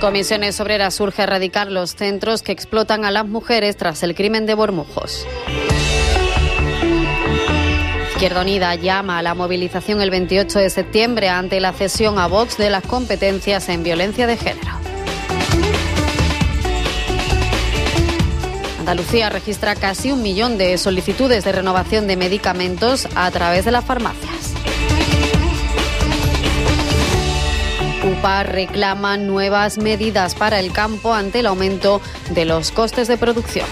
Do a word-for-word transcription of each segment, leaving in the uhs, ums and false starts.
Comisiones Obreras urge erradicar los centros que explotan a las mujeres tras el crimen de Bormujos. Izquierda Unida llama a la movilización el veintiocho de septiembre ante la cesión a Vox de las competencias en violencia de género. Andalucía registra casi un millón de solicitudes de renovación de medicamentos a través de las farmacias. UPA reclama nuevas medidas para el campo ante el aumento de los costes de producción.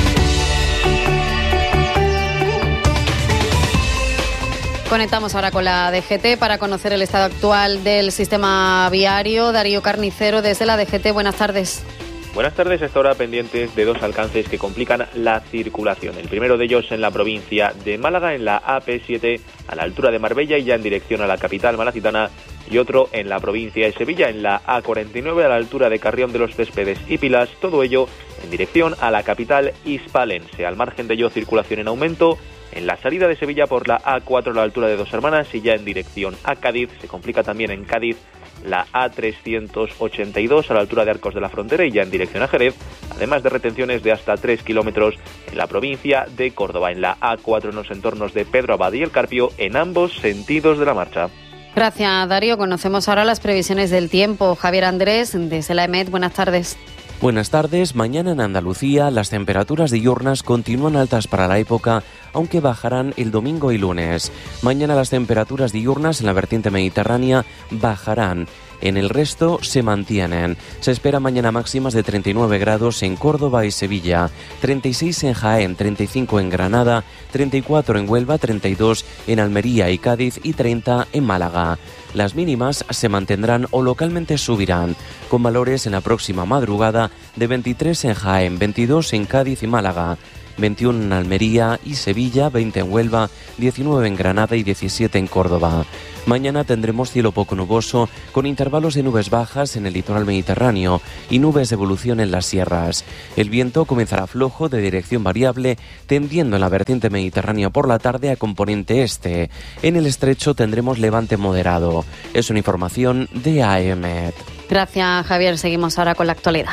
Conectamos ahora con la D G T para conocer el estado actual del sistema viario. Darío Carnicero, desde la D G T, buenas tardes. Buenas tardes, hasta ahora pendientes de dos alcances que complican la circulación. El primero de ellos en la provincia de Málaga, en la A P siete, a la altura de Marbella y ya en dirección a la capital malacitana, y otro en la provincia de Sevilla, en la A cuarenta y nueve, a la altura de Carrión de los Céspedes y Pilas, todo ello en dirección a la capital hispalense. Al margen de ello, circulación en aumento en la salida de Sevilla por la A cuatro a la altura de Dos Hermanas y ya en dirección a Cádiz. Se complica también en Cádiz la A trescientos ochenta y dos a la altura de Arcos de la Frontera y ya en dirección a Jerez, además de retenciones de hasta tres kilómetros en la provincia de Córdoba, en la A cuatro en los entornos de Pedro Abad y El Carpio, en ambos sentidos de la marcha. Gracias, Darío. Conocemos ahora las previsiones del tiempo. Javier Andrés, desde la E M E T, buenas tardes. Buenas tardes. Mañana en Andalucía las temperaturas diurnas continúan altas para la época, aunque bajarán el domingo y lunes. Mañana las temperaturas diurnas en la vertiente mediterránea bajarán. En el resto se mantienen. Se espera mañana máximas de treinta y nueve grados en Córdoba y Sevilla, treinta y seis en Jaén, treinta y cinco en Granada, treinta y cuatro en Huelva, treinta y dos en Almería y Cádiz y treinta en Málaga. Las mínimas se mantendrán o localmente subirán, con valores en la próxima madrugada de veintitrés en Jaén, veintidós en Cádiz y Málaga, veintiuno en Almería y Sevilla, veinte en Huelva, diecinueve en Granada y diecisiete en Córdoba. Mañana tendremos cielo poco nuboso, con intervalos de nubes bajas en el litoral mediterráneo y nubes de evolución en las sierras. El viento comenzará flojo de dirección variable, tendiendo en la vertiente mediterránea por la tarde a componente este. En el estrecho tendremos levante moderado. Es una información de A M E T. Gracias, Javier. Seguimos ahora con la actualidad.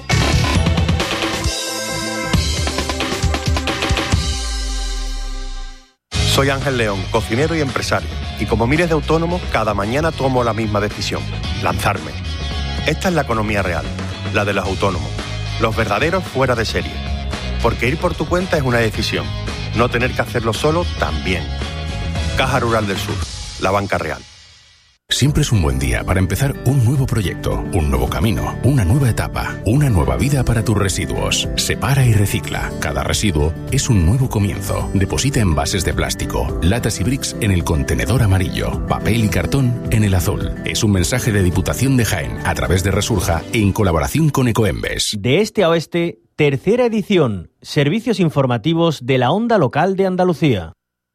Soy Ángel León, cocinero y empresario, y como miles de autónomos, cada mañana tomo la misma decisión: lanzarme. Esta es la economía real, la de los autónomos, los verdaderos fuera de serie. Porque ir por tu cuenta es una decisión, no tener que hacerlo solo también. Caja Rural del Sur, la banca real. Siempre es un buen día para empezar un nuevo proyecto, un nuevo camino, una nueva etapa, una nueva vida para tus residuos. Separa y recicla. Cada residuo es un nuevo comienzo. Deposita envases de plástico, latas y bricks en el contenedor amarillo, papel y cartón en el azul. Es un mensaje de Diputación de Jaén a través de Resurja en colaboración con Ecoembes. De este a oeste, tercera edición. Servicios informativos de la Onda Local de Andalucía.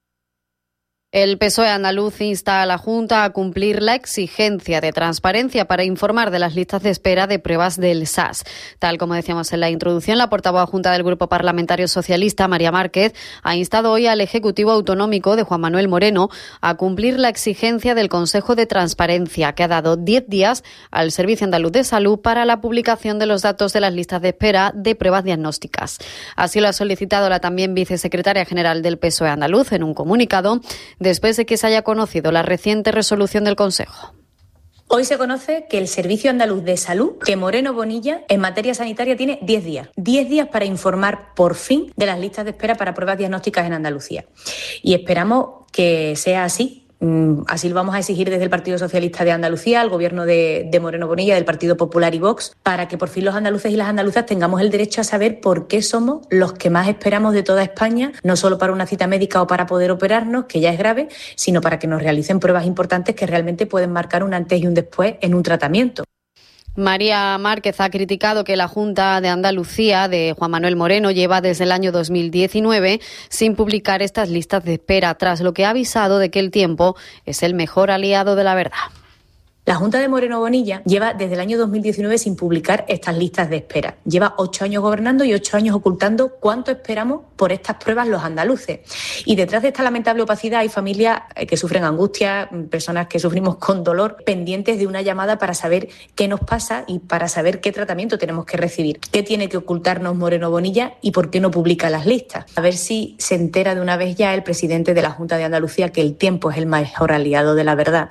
El P S O E andaluz insta a la Junta a cumplir la exigencia de transparencia para informar de las listas de espera de pruebas del S A S. Tal como decíamos en la introducción, la portavoz adjunta del Grupo Parlamentario Socialista, María Márquez, ha instado hoy al Ejecutivo Autonómico de Juan Manuel Moreno a cumplir la exigencia del Consejo de Transparencia, que ha dado diez días al Servicio Andaluz de Salud para la publicación de los datos de las listas de espera de pruebas diagnósticas. Así lo ha solicitado la también vicesecretaria general del P S O E andaluz en un comunicado, después de que se haya conocido la reciente resolución del Consejo. Hoy se conoce que el Servicio Andaluz de Salud, que Moreno Bonilla, en materia sanitaria tiene diez días. diez días para informar, por fin, de las listas de espera para pruebas diagnósticas en Andalucía. Y esperamos que sea así. Así lo vamos a exigir desde el Partido Socialista de Andalucía, al Gobierno de, de Moreno Bonilla, del Partido Popular y Vox, para que por fin los andaluces y las andaluzas tengamos el derecho a saber por qué somos los que más esperamos de toda España, no solo para una cita médica o para poder operarnos, que ya es grave, sino para que nos realicen pruebas importantes que realmente pueden marcar un antes y un después en un tratamiento. María Márquez ha criticado que la Junta de Andalucía de Juan Manuel Moreno lleva desde el año dos mil diecinueve sin publicar estas listas de espera, tras lo que ha avisado de que el tiempo es el mejor aliado de la verdad. La Junta de Moreno Bonilla lleva desde el año dos mil diecinueve sin publicar estas listas de espera. Lleva ocho años gobernando y ocho años ocultando cuánto esperamos por estas pruebas los andaluces. Y detrás de esta lamentable opacidad hay familias que sufren angustia, personas que sufrimos con dolor, pendientes de una llamada para saber qué nos pasa y para saber qué tratamiento tenemos que recibir. ¿Qué tiene que ocultarnos Moreno Bonilla y por qué no publica las listas? A ver si se entera de una vez ya el presidente de la Junta de Andalucía que el tiempo es el mejor aliado de la verdad.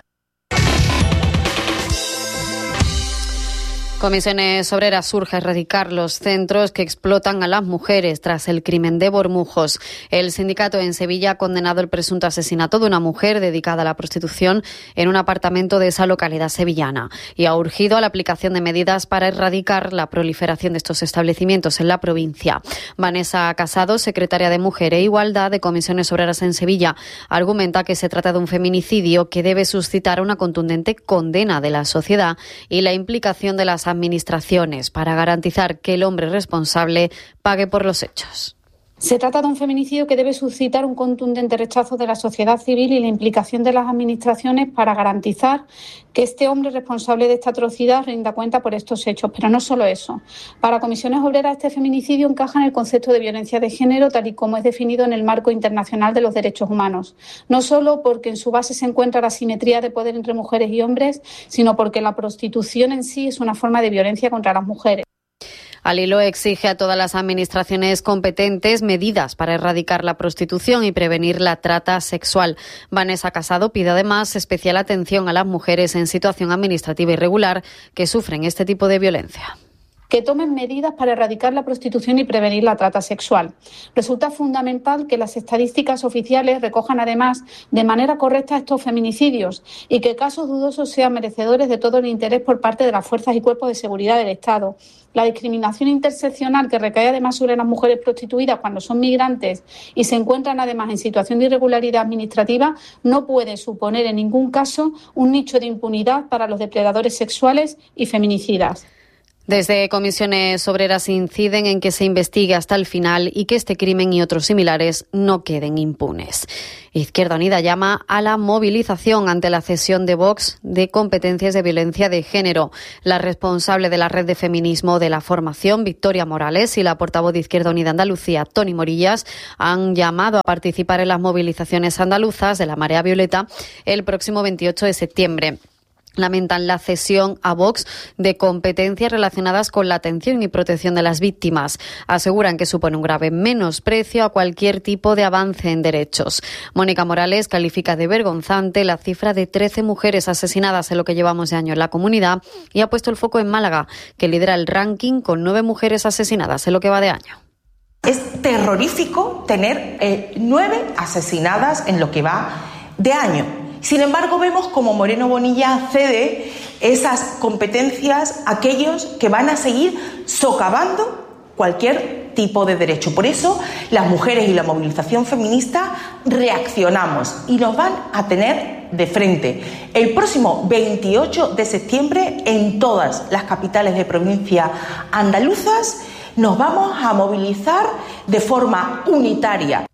Comisiones Obreras urge erradicar los centros que explotan a las mujeres tras el crimen de Bormujos. El sindicato en Sevilla ha condenado el presunto asesinato de una mujer dedicada a la prostitución en un apartamento de esa localidad sevillana y ha urgido a la aplicación de medidas para erradicar la proliferación de estos establecimientos en la provincia. Vanessa Casado, secretaria de Mujer e Igualdad de Comisiones Obreras en Sevilla, argumenta que se trata de un feminicidio que debe suscitar una contundente condena de la sociedad y la implicación de las administraciones para garantizar que el hombre responsable pague por los hechos. Se trata de un feminicidio que debe suscitar un contundente rechazo de la sociedad civil y la implicación de las administraciones para garantizar que este hombre responsable de esta atrocidad rinda cuenta por estos hechos. Pero no solo eso. Para Comisiones Obreras, este feminicidio encaja en el concepto de violencia de género, tal y como es definido en el marco internacional de los derechos humanos. No solo porque en su base se encuentra la asimetría de poder entre mujeres y hombres, sino porque la prostitución en sí es una forma de violencia contra las mujeres. Al hilo, exige a todas las administraciones competentes medidas para erradicar la prostitución y prevenir la trata sexual. Vanessa Casado pide además especial atención a las mujeres en situación administrativa irregular que sufren este tipo de violencia. Que tomen medidas para erradicar la prostitución y prevenir la trata sexual. Resulta fundamental que las estadísticas oficiales recojan además de manera correcta estos feminicidios y que casos dudosos sean merecedores de todo el interés por parte de las fuerzas y cuerpos de seguridad del Estado. La discriminación interseccional que recae además sobre las mujeres prostituidas cuando son migrantes y se encuentran además en situación de irregularidad administrativa no puede suponer en ningún caso un nicho de impunidad para los depredadores sexuales y feminicidas. Desde Comisiones Obreras inciden en que se investigue hasta el final y que este crimen y otros similares no queden impunes. Izquierda Unida llama a la movilización ante la cesión de Vox de competencias de violencia de género. La responsable de la red de feminismo de la formación, Victoria Morales, y la portavoz de Izquierda Unida Andalucía, Toni Morillas, han llamado a participar en las movilizaciones andaluzas de la Marea Violeta el próximo veintiocho de septiembre. Lamentan la cesión a Vox de competencias relacionadas con la atención y protección de las víctimas. Aseguran que supone un grave menosprecio a cualquier tipo de avance en derechos. Mónica Morales califica de vergonzante la cifra de trece mujeres asesinadas en lo que llevamos de año en la comunidad y ha puesto el foco en Málaga, que lidera el ranking con nueve mujeres asesinadas en lo que va de año. Es terrorífico tener eh, nueve asesinadas en lo que va de año. Sin embargo, vemos como Moreno Bonilla cede esas competencias a aquellos que van a seguir socavando cualquier tipo de derecho. Por eso, las mujeres y la movilización feminista reaccionamos y nos van a tener de frente. El próximo veintiocho de septiembre, en todas las capitales de provincia andaluzas, nos vamos a movilizar de forma unitaria.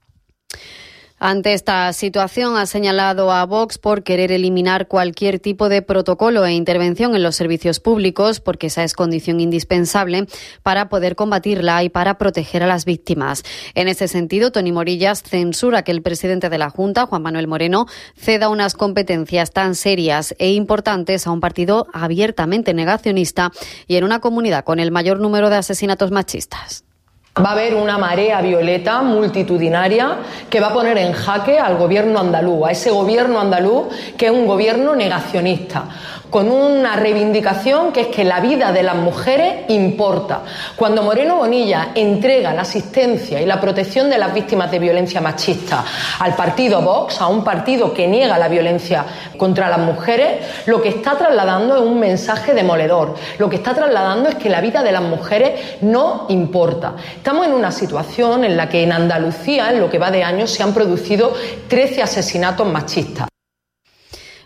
Ante esta situación, ha señalado a Vox por querer eliminar cualquier tipo de protocolo e intervención en los servicios públicos, porque esa es condición indispensable para poder combatirla y para proteger a las víctimas. En ese sentido, Toni Morillas censura que el presidente de la Junta, Juan Manuel Moreno, ceda unas competencias tan serias e importantes a un partido abiertamente negacionista y en una comunidad con el mayor número de asesinatos machistas. Va a haber una marea violeta multitudinaria que va a poner en jaque al gobierno andaluz, a ese gobierno andaluz que es un gobierno negacionista, con una reivindicación que es que la vida de las mujeres importa. Cuando Moreno Bonilla entrega la asistencia y la protección de las víctimas de violencia machista al partido Vox, a un partido que niega la violencia contra las mujeres, lo que está trasladando es un mensaje demoledor. Lo que está trasladando es que la vida de las mujeres no importa. Estamos en una situación en la que en Andalucía, en lo que va de año, se han producido trece asesinatos machistas.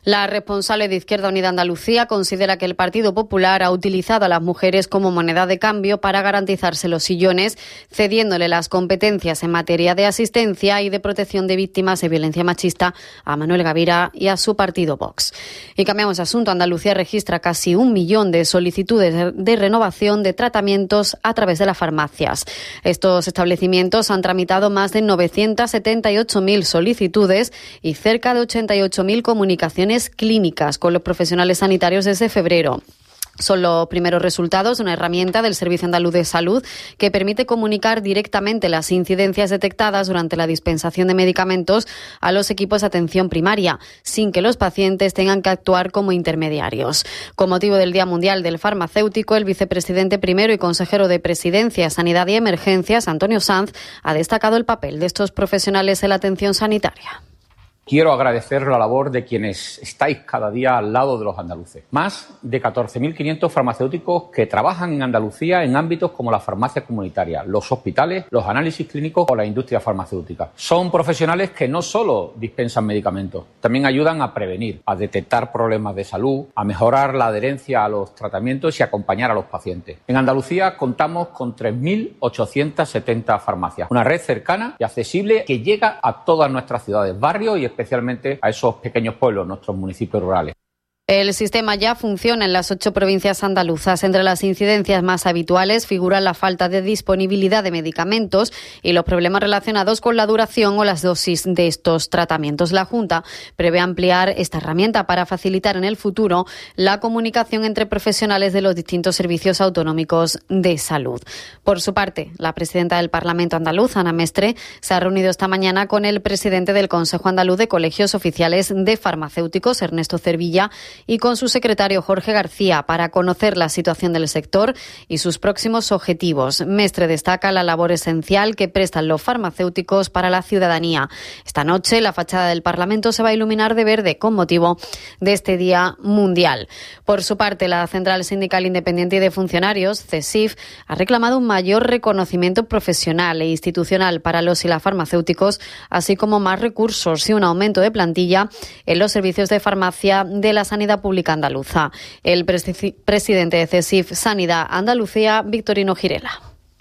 La responsable de Izquierda Unida Andalucía considera que el Partido Popular ha utilizado a las mujeres como moneda de cambio para garantizarse los sillones, cediéndole las competencias en materia de asistencia y de protección de víctimas de violencia machista a Manuel Gavira y a su partido Vox. Y cambiamos de asunto. Andalucía registra casi un millón de solicitudes de renovación de tratamientos a través de las farmacias. Estos establecimientos han tramitado más de novecientas setenta y ocho mil solicitudes y cerca de ochenta y ocho mil comunicaciones clínicas con los profesionales sanitarios desde febrero. Son los primeros resultados de una herramienta del Servicio Andaluz de Salud que permite comunicar directamente las incidencias detectadas durante la dispensación de medicamentos a los equipos de atención primaria, sin que los pacientes tengan que actuar como intermediarios. Con motivo del Día Mundial del Farmacéutico, el vicepresidente primero y consejero de Presidencia, Sanidad y Emergencias, Antonio Sanz, ha destacado el papel de estos profesionales en la atención sanitaria. Quiero agradecer la labor de quienes estáis cada día al lado de los andaluces. Más de catorce mil quinientos farmacéuticos que trabajan en Andalucía en ámbitos como la farmacia comunitaria, los hospitales, los análisis clínicos o la industria farmacéutica. Son profesionales que no solo dispensan medicamentos, también ayudan a prevenir, a detectar problemas de salud, a mejorar la adherencia a los tratamientos y acompañar a los pacientes. En Andalucía contamos con tres mil ochocientas setenta farmacias, una red cercana y accesible que llega a todas nuestras ciudades, barrios y especialmente a esos pequeños pueblos, nuestros municipios rurales. El sistema ya funciona en las ocho provincias andaluzas. Entre las incidencias más habituales figuran la falta de disponibilidad de medicamentos y los problemas relacionados con la duración o las dosis de estos tratamientos. La Junta prevé ampliar esta herramienta para facilitar en el futuro la comunicación entre profesionales de los distintos servicios autonómicos de salud. Por su parte, la presidenta del Parlamento andaluz, Ana Mestre, se ha reunido esta mañana con el presidente del Consejo Andaluz de Colegios Oficiales de Farmacéuticos, Ernesto Cervilla, y con su secretario Jorge García para conocer la situación del sector y sus próximos objetivos. Mestre destaca la labor esencial que prestan los farmacéuticos para la ciudadanía. Esta noche la fachada del Parlamento se va a iluminar de verde con motivo de este Día Mundial. Por su parte, la Central Sindical Independiente y de Funcionarios, CESIF, ha reclamado un mayor reconocimiento profesional e institucional para los y las farmacéuticos, así como más recursos y un aumento de plantilla en los servicios de farmacia de la sanidad pública andaluza. El presi- presidente de CESIF Sanidad Andalucía, Victorino Girela.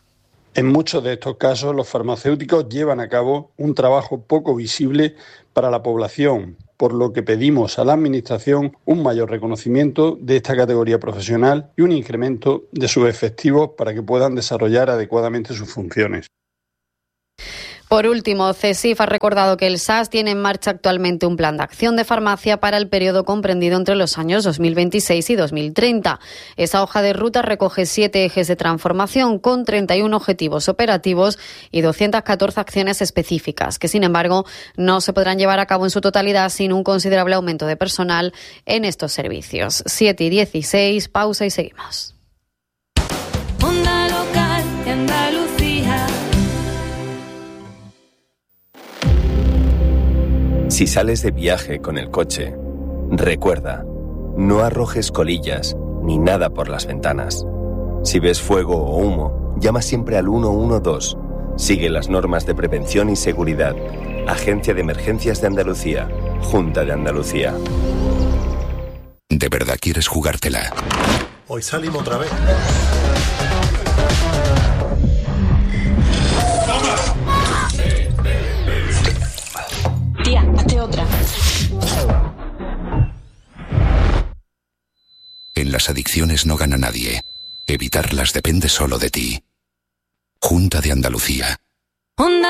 En muchos de estos casos, los farmacéuticos llevan a cabo un trabajo poco visible para la población, por lo que pedimos a la Administración un mayor reconocimiento de esta categoría profesional y un incremento de sus efectivos para que puedan desarrollar adecuadamente sus funciones. Por último, CESIF ha recordado que el S A S tiene en marcha actualmente un plan de acción de farmacia para el periodo comprendido entre los años dos mil veintiséis y dos mil treinta. Esa hoja de ruta recoge siete ejes de transformación con treinta y uno objetivos operativos y doscientas catorce acciones específicas, que sin embargo no se podrán llevar a cabo en su totalidad sin un considerable aumento de personal en estos servicios. siete y dieciséis, pausa y seguimos. Onda local de Andalucía. Si sales de viaje con el coche, recuerda, no arrojes colillas ni nada por las ventanas. Si ves fuego o humo, llama siempre al uno uno dos. Sigue las normas de prevención y seguridad. Agencia de Emergencias de Andalucía, Junta de Andalucía. ¿De verdad quieres jugártela? Hoy salimos otra vez. Tía, hazte otra. En las adicciones no gana nadie. Evitarlas depende solo de ti. Junta de Andalucía. Onda